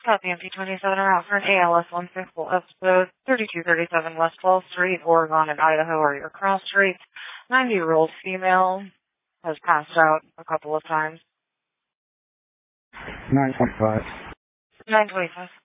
Copy MP27 are out for an ALS 160 episode 3237 West 12th Street, Oregon and Idaho are your cross streets. 90-year-old female has passed out a couple of times. 925. 925.